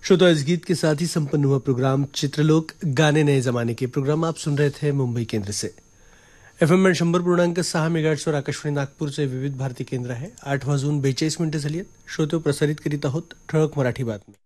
श्रोता, इस गीत के साथ ही संपन्न हुआ प्रोग्राम चित्रलोक गाने नए जमाने के प्रोग्राम आप सुन रहे थे मुंबई केंद्र से। FM 100.6 मेगाहर्ट्जवर आकाशवाणी नागपूरचे विविध भारती केंद्र आहे। 8 वाजून 42 मिनिटे झाली आहेत। श्रोते प्रसारित करीत आहोत ठळक मराठी बातमी।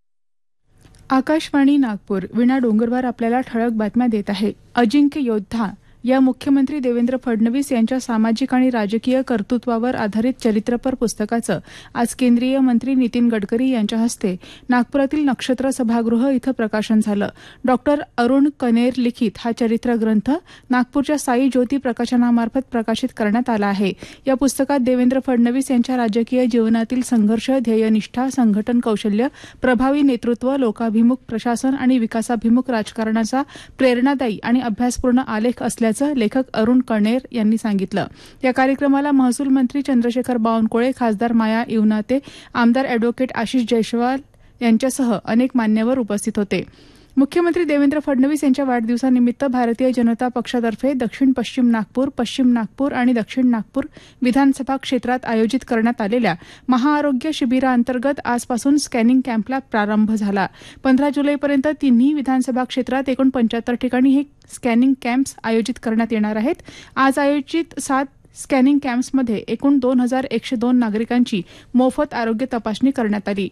आकाशवाणी नागपूर वीणा डोंगरवार आपल्याला ठळक बातम्या देत आहे। अजिंक्य योद्धा या मुख्यमंत्री देवेंद्र फडणवीस यांच्या सामाजिक आणि राजकीय कर्तृत्वावर आधारित चरित्रपर पुस्तकाचं आज केंद्रीय मंत्री नितीन गडकरी यांच्या हस्ते नागपुरातील नक्षत्र सभागृह इथं प्रकाशन झालं। डॉक्टर अरुण कनेर लिखित हा चरित्र ग्रंथ नागपूरच्या साई ज्योती प्रकाशनामार्फत प्रकाशित करण्यात आला आहे। या पुस्तकात देवेंद्र फडणवीस यांच्या राजकीय जीवनातील संघर्ष, ध्येयनिष्ठा, संघटन कौशल्य, प्रभावी नेतृत्व, लोकाभिमुख प्रशासन आणि विकासाभिमुख राजकारणाचा प्रेरणादायी आणि अभ्यासपूर्ण आलेख असल्याचं लेखक अरुण कणेर यांनी सांगितलं। या कार्यक्रमाला महसूल मंत्री चंद्रशेखर बावनकुळे, खासदार माया इवनाते, आमदार अॅडव्होकेट आशिष जयस्वाल यांच्यासह अनेक मान्यवर उपस्थित होते। मुख्यमंत्री देवेंद्र फडणवीस यांच्या वाढदिवसानिमित्त भारतीय जनता पक्षातर्फे दक्षिण पश्चिम नागपूर, पश्चिम नागपूर आणि दक्षिण नागपूर विधानसभा क्षेत्रात आयोजित करण्यात आलेल्या महाआरोग्य शिबिराअंतर्गत आजपासून स्कॅनिंग कॅम्पला प्रारंभ झाला। 15 जुलैपर्यंत तिन्ही विधानसभा क्षेत्रात एकूण 75 ठिकाणी हे स्कॅनिंग कॅम्प्स आयोजित करण्यात येणार आहेत। आज आयोजित 7 स्कॅनिंग कॅम्प्समध्ये एकूण 2102 नागरिकांची मोफत आरोग्य तपासणी करण्यात आली।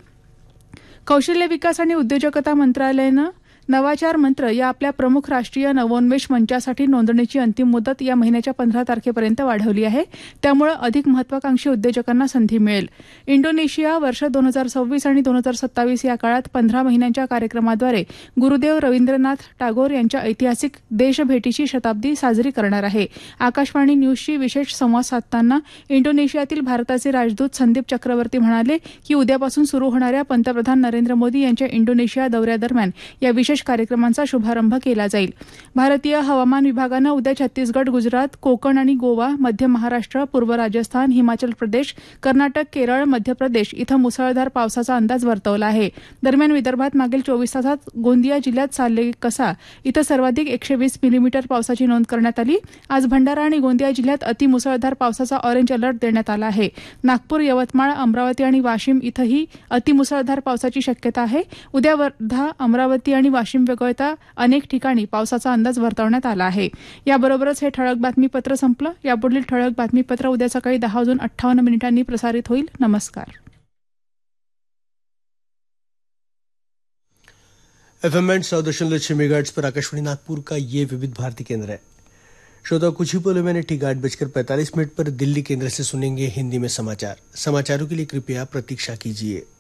कौशल्य विकास आणि उद्योजकता मंत्रालयानं नवाचार मंत्र या आपल्या प्रमुख राष्ट्रीय नवोन्मेष मंचासाठी नोंदणीची अंतिम मुदत या महिन्याच्या 15 तारखेपर्यंत वाढवली आहे। त्यामुळे अधिक महत्वाकांक्षी उद्योजकांना संधी मिळेल। इंडोनेशिया वर्ष 2026 आणि 2027 या काळात 15 महिन्यांच्या कार्यक्रमाद्वारे गुरुदेव रवींद्रनाथ टागोर यांच्या ऐतिहासिक देशभेटीची शताब्दी साजरी करणार आहे। आकाशवाणी न्यूजशी विशेष संवाद साधताना इंडोनेशियातील भारताचे राजदूत संदीप चक्रवर्ती म्हणाले की उद्यापासून सुरू होणाऱ्या पंतप्रधान नरेंद्र मोदी यांच्या इंडोनेशिया दौऱ्यादरम्यान या विशेष कार्यक्रमांचा शुभारंभ केला जाईल। भारतीय हवामान विभागानं उद्या छत्तीसगड, गुजरात, कोकण आणि गोवा, मध्य महाराष्ट्र, पूर्व राजस्थान, हिमाचल प्रदेश, कर्नाटक, केरळ, मध्य प्रदेश इथं मुसळधार पावसाचा अंदाज वर्तवला आहे। दरम्यान विदर्भात मागील 24 तासात गोंदिया जिल्ह्यात सालेकसा इथं सर्वाधिक 120 मिलीमीटर पावसाची नोंद करण्यात आली। आज भंडारा आणि गोंदिया जिल्ह्यात अतिमुसळधार पावसाचा ऑरेंज अलर्ट देण्यात आला आहे। नागपूर, यवतमाळ, अमरावती आणि वाशिम इथंही अतिमुसळधार पावसाची शक्यता आहे। उद्या वर्धा, अमरावती आणि वाशिम वगळता अनेक ठिकाणी पावसाचा अंदाज वर्तवण्यात आला आहे। याबरोबरच हे ठळक बातमीपत्र संपलं। यापुढील ठळक बातमीपत्र उद्या सकाळी 10:58 प्रसारित होईल। नमस्कार। FM 100.6 मेगाहर्ट्ज पर आकाशवाणी नागपुर का ये विविध भारती केंद्र है। श्रोता, कुछ ही पलों में ठीक 8:45 पर दिल्ली केंद्र से सुनेंगे हिंदी में समाचार। समाचारों के लिए कृपया प्रतीक्षा कीजिए।